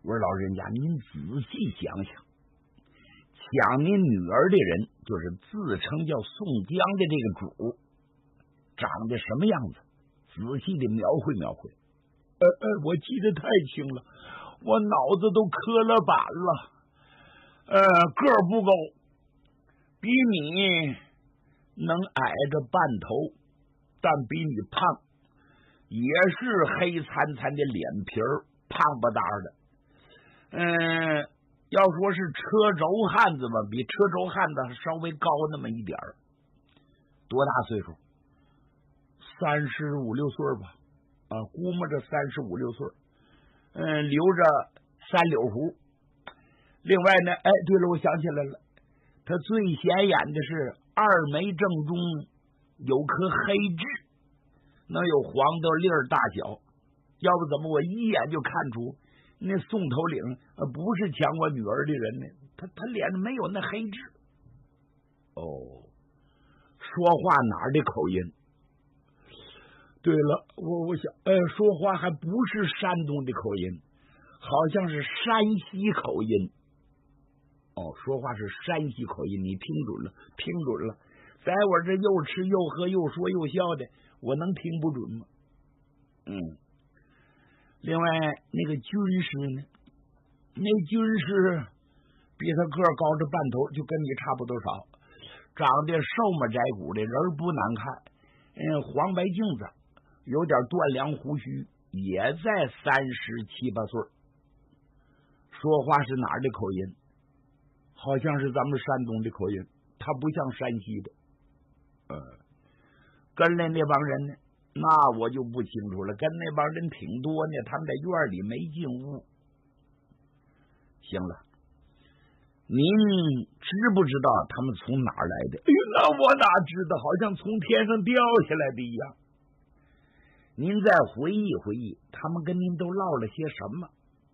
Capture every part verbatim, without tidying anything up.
我说老人家，您仔细想想，抢您女儿的人就是自称叫宋江的这个主，长得什么样子？仔细的描绘描绘。呃呃，我记得太清了，我脑子都磕了板了。呃，个儿不高，比你能矮着半头，但比你胖，也是黑惨惨的脸皮儿，胖不大的。嗯，要说是车轴汉子吧，比车轴汉子稍微高那么一点儿。多大岁数？三十五六岁吧，啊，估摸着三十五六岁。嗯，留着三绺胡。另外呢，哎，对了，我想起来了，他最显眼的是二眉正中有颗黑痣，能有黄豆粒儿大小。要不怎么我一眼就看出那宋头领呃不是抢我女儿的人呢？他他脸上没有那黑痣。哦，说话哪儿的口音？对了，我我想，呃，说话还不是山东的口音，好像是山西口音。哦，说话是山西口音，你听准了，听准了。在我这又吃又喝又说又笑的，我能听不准吗？嗯。另外那个军师呢？那军师比他个儿高着半头，就跟你差不多少，长得瘦嘛窄骨的，人不难看。嗯，黄白镜子，有点断梁胡须，也在三十七八岁。说话是哪儿的口音？好像是咱们山东的口音，他不像山西的。呃，跟来那帮人呢，那我就不清楚了。跟那帮人挺多呢，他们在院里没进屋。行了，您知不知道他们从哪儿来的？哎呦，那我哪知道？好像从天上掉下来的一样。您再回忆回忆，他们跟您都唠了些什么？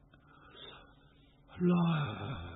唠。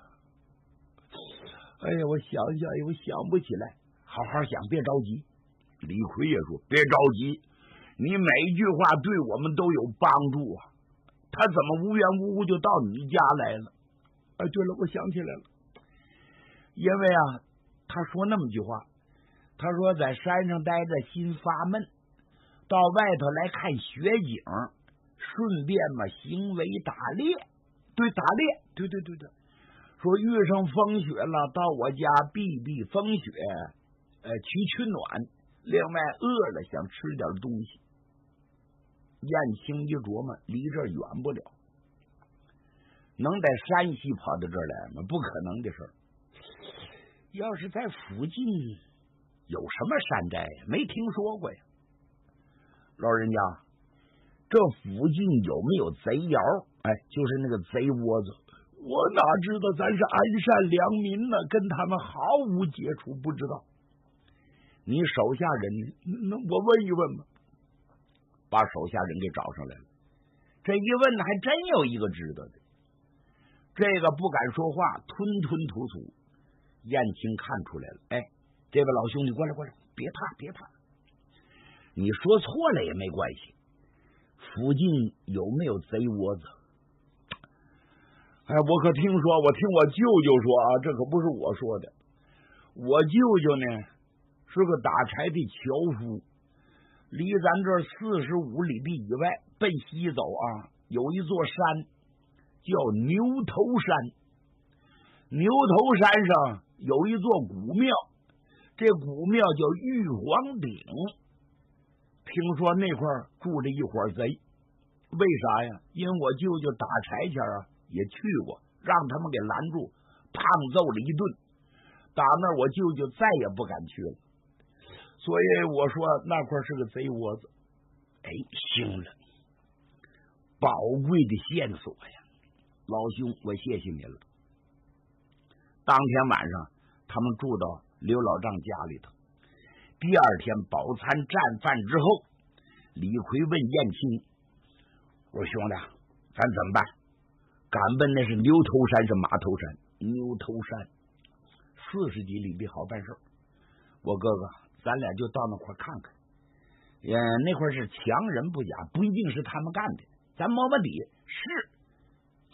哎呀，我想想，我想不起来。好好想，别着急。李逵也说：“别着急，你每一句话对我们都有帮助啊。他怎么无缘无故就到你家来了？”哎，对了，我想起来了，因为啊，他说那么句话，他说在山上待着心发闷，到外头来看雪景，顺便嘛行为打猎。对，打猎，对对对对。说遇上风雪了，到我家避避风雪，呃，取取暖。另外饿了想吃点东西。燕青一琢磨，离这儿远不了，能在山西跑到这儿来吗？不可能的事儿。要是在附近有什么山寨，没听说过呀。老人家，这附近有没有贼窑？哎，就是那个贼窝子。我哪知道，咱是安善良民呢，跟他们毫无接触，不知道。你手下人呢？那我问一问吧。把手下人给找上来了。这一问还真有一个知道的。这个不敢说话，吞吞吐吐。燕青看出来了，哎，这位老兄，你过来过来，别怕别怕。你说错了也没关系。附近有没有贼窝子？哎，我可听说，我听我舅舅说啊，这可不是我说的。我舅舅呢是个打柴的樵夫，离咱这儿四十五里地以外奔西走啊，有一座山叫牛头山。牛头山上有一座古庙，这古庙叫玉皇顶。听说那块儿住着一伙贼，为啥呀？因为我舅舅打柴前啊也去过，让他们给拦住，胖揍了一顿。打那儿我舅舅再也不敢去了。所以我说那块是个贼窝子。哎，行了，宝贵的线索呀，老兄，我谢谢你了。当天晚上他们住到刘老丈家里头。第二天饱餐战饭之后，李逵问燕青：“我说兄弟，咱怎么办？敢问那是牛头山是马头山？”牛头山四十几里地好办事。我哥哥，咱俩就到那块看看。呃，那块是强人不假，不一定是他们干的，咱摸摸底。是